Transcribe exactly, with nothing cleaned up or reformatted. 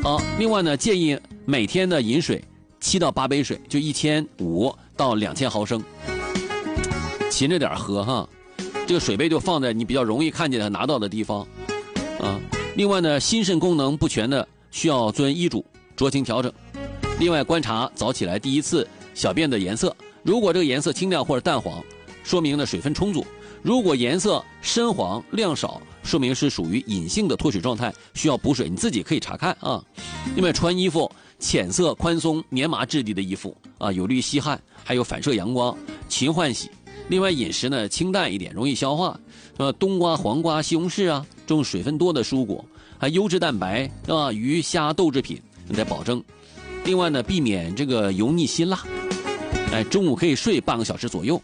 好，另外呢，建议每天的饮水七到八杯水，就一千五到两千毫升，勤着点喝哈。这个水杯就放在你比较容易看见的、拿到的地方啊。另外呢，心肾功能不全的需要遵医嘱酌情调整。另外，观察早起来第一次小便的颜色，如果这个颜色清亮或者淡黄，说明呢水分充足；如果颜色深黄量少，说明是属于隐性的脱水状态，需要补水，你自己可以查看啊。另外，穿衣服浅色、宽松、棉麻质地的衣服啊，有利于吸汗，还有反射阳光，勤换洗。另外，饮食呢清淡一点，容易消化，呃，冬瓜、黄瓜、西红柿啊，这种水分多的蔬果，还优质蛋白啊，鱼虾豆制品来保证。另外呢，避免这个油腻辛辣。哎，中午可以睡半个小时左右。